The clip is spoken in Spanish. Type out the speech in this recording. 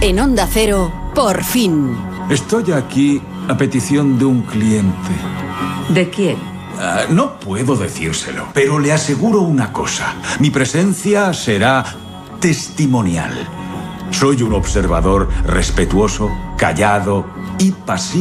En Onda Cero, por fin. Estoy aquí a petición de un cliente. ¿De quién? No puedo decírselo, pero le aseguro una cosa. Mi presencia será testimonial. Soy un observador respetuoso, callado y pasivo.